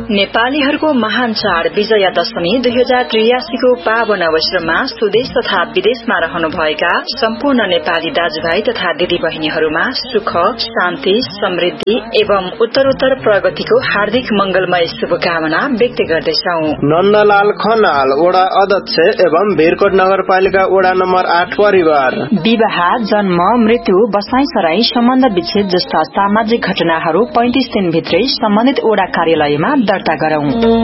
नेपालीहरूको महान चाड विजया दशमी 2083 को पावन अवसरमा स्वदेश तथा विदेशमा रहनुभएका सम्पूर्ण नेपाली दाजुभाइ तथा दिदी बहिनीहरूमा सुख, शान्ति, समृद्धि एवं उत्तरोत्तर प्रगतिको हार्दिक मंगलमय शुभकामना व्यक्त गर्दछौं। नन्दलाल खनाल वडा अध्यक्ष एवं भिरकोट नगरपालिका वडा नम्बर 8 परिवार। विवाह, जन्म, मृत्यु, बसाई सराई, सम्बन्ध विच्छेद जस्ता सामाजिक घटनाहरू 35 दिनभित्रै सम्बन्धित वडा कार्यालयमा दर्ता गरौं।